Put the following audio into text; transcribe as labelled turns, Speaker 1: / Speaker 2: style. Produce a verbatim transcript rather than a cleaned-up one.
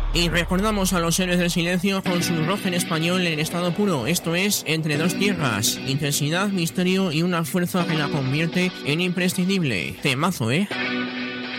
Speaker 1: Y recordamos a los héroes del silencio con su rock en español en estado puro. Esto es Entre dos tierras. Intensidad, misterio y una fuerza que la convierte en imprescindible. Temazo, ¿eh?